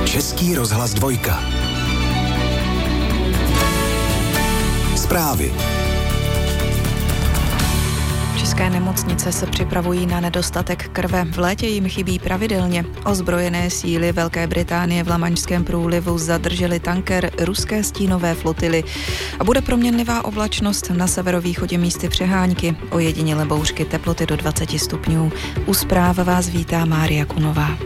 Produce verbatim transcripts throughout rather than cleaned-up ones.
Český rozhlas dvojka. Zprávy. České nemocnice se připravují na nedostatek krve. V létě jim chybí pravidelně. Ozbrojené síly Velké Británie v Lamaňském průlivu zadržely tanker ruské stínové flotily. A bude proměnlivá oblačnost na severovýchodě místy přehánky. Ojedinělé bouřky, teploty do dvacet stupňů. U zpráv vás vítá Mária Kunová.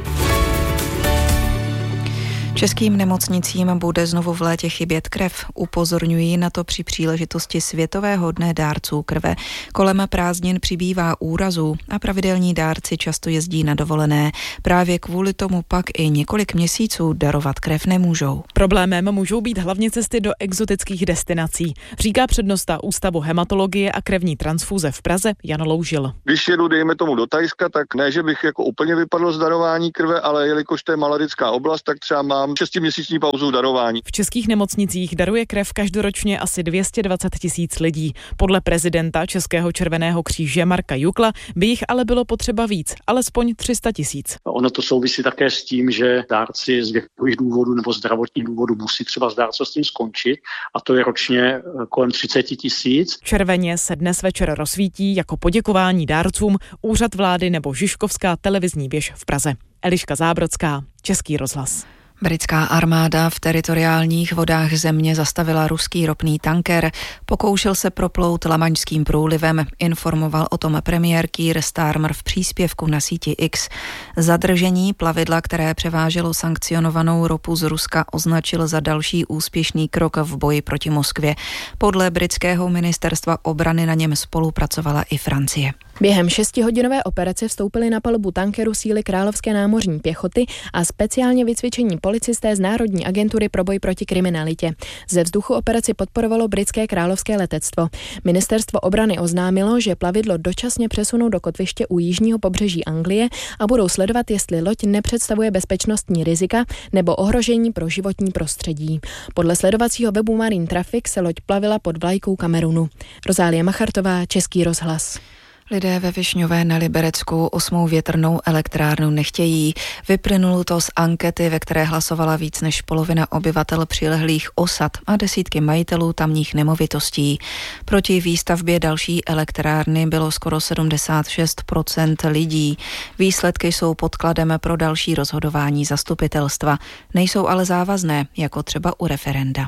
Českým nemocnicím bude znovu v létě chybět krev. Upozorňují na to při příležitosti Světového dne dárců krve. Kolem prázdnin přibývá úrazů a pravidelní dárci často jezdí na dovolené. Právě kvůli tomu pak i několik měsíců darovat krev nemůžou. Problémem můžou být hlavně cesty do exotických destinací, říká přednosta Ústavu hematologie a krevní transfuze v Praze Jan Loužil. Když jedu, dejme tomu, do Thajska, tak ne, že bych jako úplně vypadl z darování krve, ale jelikož to je malarická oblast, tak třeba mám šestiměsíční pauzu darování. V českých nemocnicích daruje krev každoročně asi dvě stě dvacet tisíc lidí. Podle prezidenta Českého červeného kříže Marka Jukla by jich ale bylo potřeba víc, alespoň tři sta tisíc. Ono to souvisí také s tím, že dárci z věkových důvodů nebo zdravotních důvodů musí třeba s dárcovstvím skončit, a to je ročně kolem třicet tisíc. Červeně se dnes večer rozsvítí jako poděkování dárcům Úřad vlády nebo Žižkovská televizní věž v Praze. Eliška Zábrodská, Český rozhlas. Britská armáda v teritoriálních vodách země zastavila ruský ropný tanker. Pokoušel se proplout Lamaňským průlivem, informoval o tom premiér Keir Starmer v příspěvku na síti X. Zadržení plavidla, které převáželo sankcionovanou ropu z Ruska, označil za další úspěšný krok v boji proti Moskvě. Podle britského ministerstva obrany na něm spolupracovala i Francie. Během šestihodinové operace vstoupily na palubu tankeru síly Královské námořní pěchoty a speciálně vycvičení policisté z Národní agentury pro boj proti kriminalitě. Ze vzduchu operaci podporovalo britské královské letectvo. Ministerstvo obrany oznámilo, že plavidlo dočasně přesunou do kotviště u jižního pobřeží Anglie a budou sledovat, jestli loď nepředstavuje bezpečnostní rizika nebo ohrožení pro životní prostředí. Podle sledovacího webu Marine Traffic se loď plavila pod vlajkou Kamerunu. Rozálie Machartová, Český rozhlas. Lidé ve Višňové na Liberecku osmou větrnou elektrárnu nechtějí. Vyplynulo to z ankety, ve které hlasovala víc než polovina obyvatel přilehlých osad a desítky majitelů tamních nemovitostí. Proti výstavbě další elektrárny bylo skoro sedmdesát šest procent lidí. Výsledky jsou podkladem pro další rozhodování zastupitelstva. Nejsou ale závazné, jako třeba u referenda.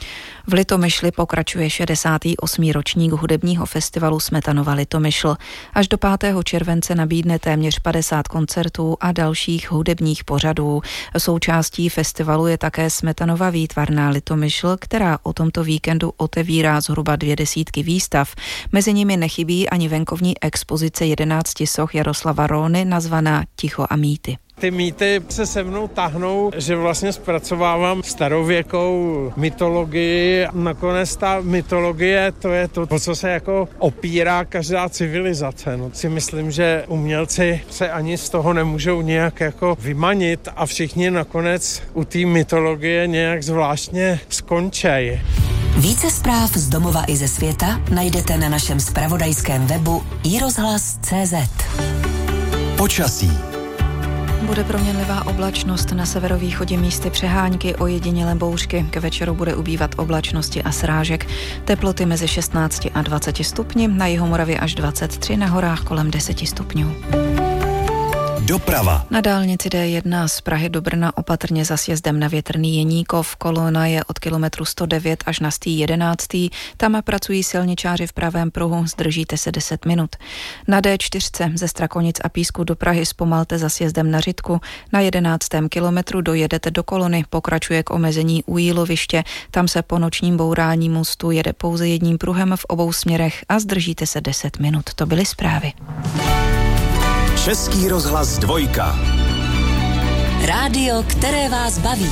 V Litomyšli pokračuje šedesátý osmý ročník hudebního festivalu Smetanova Litomyšl. Až do pátého července nabídne téměř padesát koncertů a dalších hudebních pořadů. Součástí festivalu je také Smetanova výtvarná Litomyšl, která o tomto víkendu otevírá zhruba dvě desítky výstav. Mezi nimi nechybí ani venkovní expozice jedenácti soch Jaroslava Róny nazvaná Ticho a mýty. Ty mýty se se mnou tahnou, že vlastně zpracovávám starověkou mytologii. Nakonec ta mytologie, to je to, o co se jako opírá každá civilizace. No, si myslím, že umělci se ani z toho nemůžou nějak jako vymanit a všichni nakonec u té mytologie nějak zvláštně skončej. Více zpráv z domova i ze světa najdete na našem zpravodajském webu i rozhlas tečka cé zet. Počasí. Bude proměnlivá oblačnost na severovýchodě místy přehánky, ojedinělé bouřky. K večeru bude ubývat oblačnosti a srážek. Teploty mezi šestnácti a dvaceti stupni, na Jihomoravě až dvacet tři, na horách kolem deseti stupňů. Doprava. Na dálnici D jedna z Prahy do Brna opatrně za sjezdem na Větrný Jeníkov. Kolona je od kilometru sto devět až na stý jedenáctý. Tam pracují silničáři v pravém pruhu, zdržíte se deset minut. Na D čtyři ze Strakonic a Písku do Prahy zpomalte za sjezdem na Řitku. Na jedenáctém kilometru dojedete do Kolony, pokračuje k omezení u Jíloviště. Tam se po nočním bourání mostu jede pouze jedním pruhem v obou směrech a zdržíte se deset minut. To byly zprávy. Český rozhlas dvojka. Rádio, které vás baví.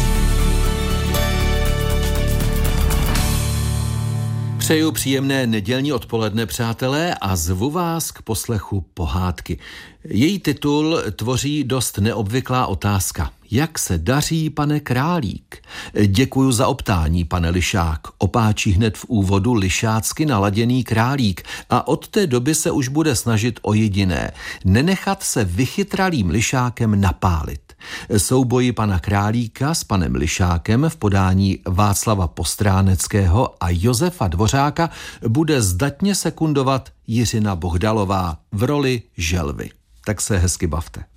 Přeju příjemné nedělní odpoledne, přátelé, a zvu vás k poslechu pohádky. Její titul tvoří dost neobvyklá otázka. Jak se daří, pane Králík? Děkuju za optání, pane Lišák. Opáčí hned v úvodu lišácky naladěný Králík a od té doby se už bude snažit o jediné. Nenechat se vychytralým lišákem napálit. Souboji pana Králíka s panem Lišákem v podání Václava Postráneckého a Josefa Dvořáka bude zdatně sekundovat Jiřina Bohdalová v roli želvy. Tak se hezky bavte.